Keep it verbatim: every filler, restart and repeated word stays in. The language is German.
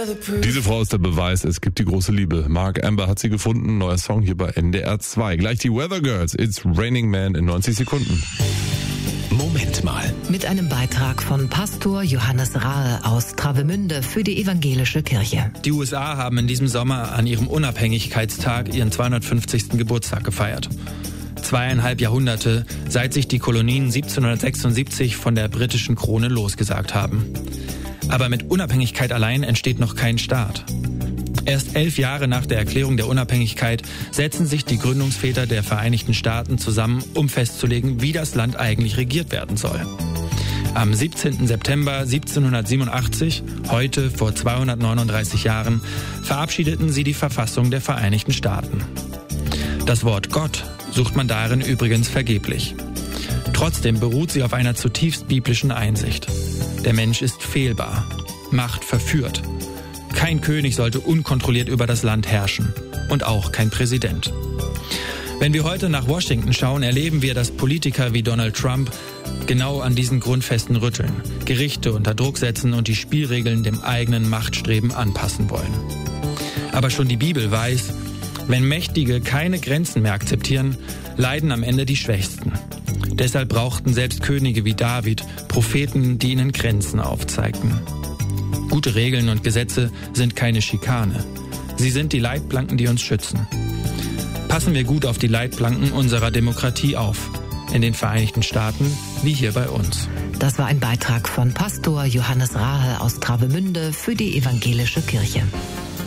Diese Frau ist der Beweis, es gibt die große Liebe. Mark Amber hat sie gefunden, neuer Song hier bei N D R zwei. Gleich die Weather Girls, It's Raining Man in neunzig Sekunden. Moment mal. Mit einem Beitrag von Pastor Johannes Rahe aus Travemünde für die evangelische Kirche. Die U S A haben in diesem Sommer an ihrem Unabhängigkeitstag ihren zweihundertfünfzigsten Geburtstag gefeiert. Zweieinhalb Jahrhunderte, seit sich die Kolonien siebzehnhundertsechsundsiebzig von der britischen Krone losgesagt haben. Aber mit Unabhängigkeit allein entsteht noch kein Staat. Erst elf Jahre nach der Erklärung der Unabhängigkeit setzen sich die Gründungsväter der Vereinigten Staaten zusammen, um festzulegen, wie das Land eigentlich regiert werden soll. Am siebzehnten September siebzehnhundertsiebenundachtzig, heute vor zweihundertneununddreißig Jahren, verabschiedeten sie die Verfassung der Vereinigten Staaten. Das Wort Gott sucht man darin übrigens vergeblich. Trotzdem beruht sie auf einer zutiefst biblischen Einsicht. Der Mensch ist fehlbar, Macht verführt. Kein König sollte unkontrolliert über das Land herrschen. Und auch kein Präsident. Wenn wir heute nach Washington schauen, erleben wir, dass Politiker wie Donald Trump genau an diesen Grundfesten rütteln, Gerichte unter Druck setzen und die Spielregeln dem eigenen Machtstreben anpassen wollen. Aber schon die Bibel weiß, wenn Mächtige keine Grenzen mehr akzeptieren, leiden am Ende die Schwächsten. Deshalb brauchten selbst Könige wie David Propheten, die ihnen Grenzen aufzeigten. Gute Regeln und Gesetze sind keine Schikane. Sie sind die Leitplanken, die uns schützen. Passen wir gut auf die Leitplanken unserer Demokratie auf. In den Vereinigten Staaten wie hier bei uns. Das war ein Beitrag von Pastor Johannes Rahe aus Travemünde für die evangelische Kirche.